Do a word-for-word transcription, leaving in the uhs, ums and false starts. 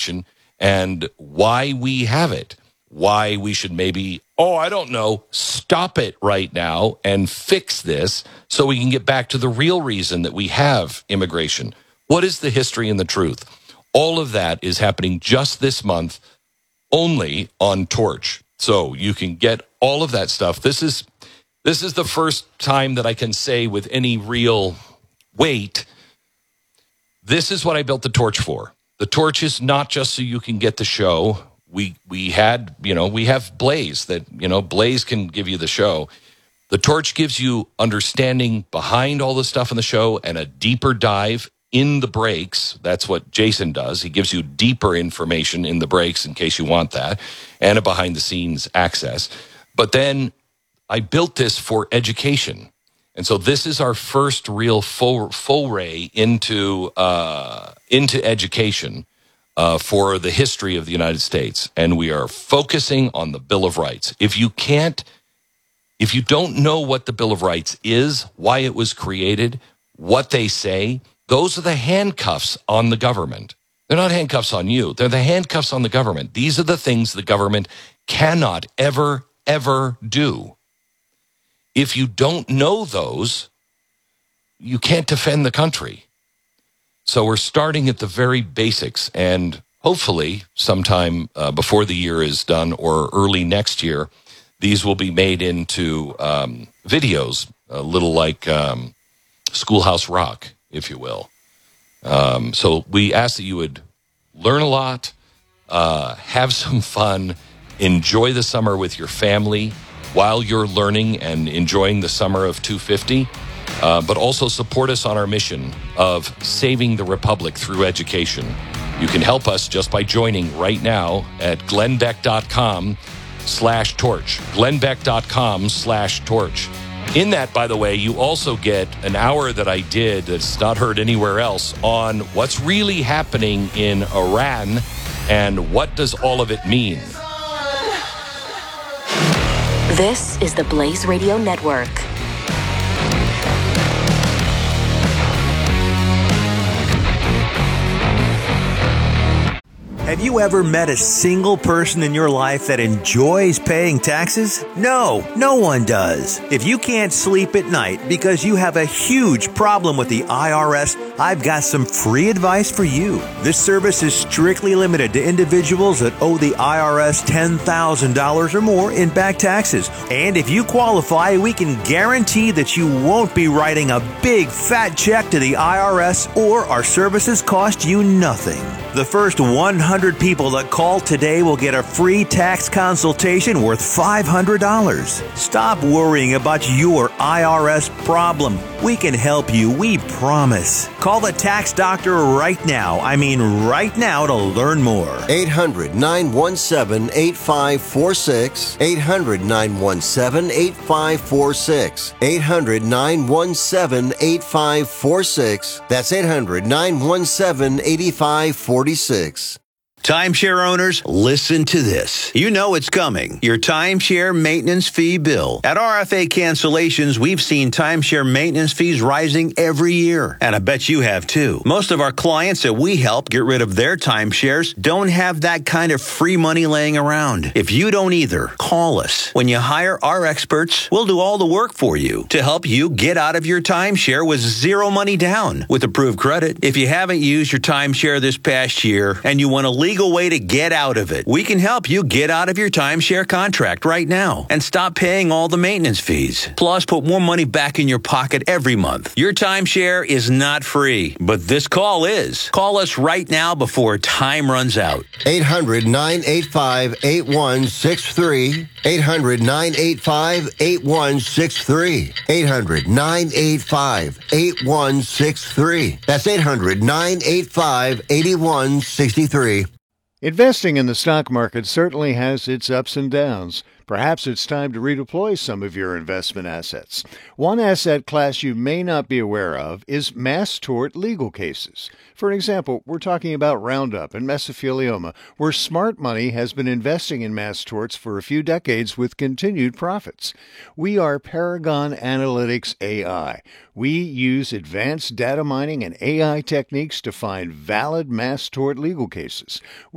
immigration and why we have it, why we should maybe, oh, I don't know, stop it right now and fix this so we can get back to the real reason that we have immigration. What is the history and the truth? All of that is happening just this month only on Torch. So you can get all of that stuff. This is this is the first time that I can say with any real weight, this is what I built the Torch for. The Torch is not just so you can get the show. We we had, you know, we have Blaze that, you know, Blaze can give you the show. The Torch gives you understanding behind all the stuff in the show and a deeper dive in the breaks. That's what Jason does. He gives you deeper information in the breaks in case you want that, and a behind-the-scenes access. But then I built this for education. And so this is our first real full, full ray into, uh, into education uh, for the history of the United States. And we are focusing on the Bill of Rights. If you can't, if you don't know what the Bill of Rights is, why it was created, what they say, those are the handcuffs on the government. They're not handcuffs on you. They're the handcuffs on the government. These are the things the government cannot ever, ever do. If you don't know those, you can't defend the country. So we're starting at the very basics, and hopefully sometime uh, before the year is done or early next year, these will be made into um, videos, a little like um, Schoolhouse Rock, if you will. Um, so we ask that you would learn a lot, uh, have some fun, enjoy the summer with your family while you're learning and enjoying the summer of two fifty, uh, but also support us on our mission of saving the Republic through education. You can help us just by joining right now at glennbeck.com slash torch. glennbeck.com slash torch. In that, by the way, you also get an hour that I did that's not heard anywhere else on what's really happening in Iran and what does all of it mean. This is the Blaze Radio Network. Have you ever met a single person in your life that enjoys paying taxes? No, no one does. If you can't sleep at night because you have a huge problem with the I R S, I've got some free advice for you. This service is strictly limited to individuals that owe the I R S ten thousand dollars or more in back taxes. And if you qualify, we can guarantee that you won't be writing a big fat check to the I R S, or our services cost you nothing. The first one hundred people that call today will get a free tax consultation worth five hundred dollars. Stop worrying about your I R S problem. We can help you, we promise. Call the tax doctor right now. I mean right now to learn more. eight hundred, nine one seven, eight five four six. eight hundred, nine one seven, eight five four six. eight hundred, nine one seven, eight five four six. That's eight hundred, nine one seven, eight five four six. Timeshare owners, listen to this. You know it's coming. Your timeshare maintenance fee bill. At R F A Cancellations, we've seen timeshare maintenance fees rising every year. And I bet you have too. Most of our clients that we help get rid of their timeshares don't have that kind of free money laying around. If you don't either, call us. When you hire our experts, we'll do all the work for you to help you get out of your timeshare with zero money down with approved credit. If you haven't used your timeshare this past year and you want to legal way to get out of it, we can help you get out of your timeshare contract right now and stop paying all the maintenance fees. Plus, put more money back in your pocket every month. Your timeshare is not free, but this call is. Call us right now before time runs out. eight hundred, nine eight five, eight one six three. eight hundred, nine eight five, eight one six three. eight hundred, nine eight five, eight one six three. That's eight hundred, nine eight five, eight one six three. Investing in the stock market certainly has its ups and downs. Perhaps it's time to redeploy some of your investment assets. One asset class you may not be aware of is mass tort legal cases. For example, we're talking about Roundup and mesothelioma, where smart money has been investing in mass torts for a few decades with continued profits. We are Paragon Analytics A I. We use advanced data mining and A I techniques to find valid mass tort legal cases.